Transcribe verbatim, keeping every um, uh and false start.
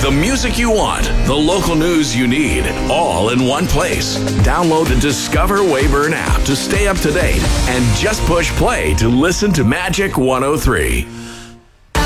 The music you want, the local news you need, all in one place. Download the Discover Weyburn app to stay up to date and just push play to listen to Magic one oh three.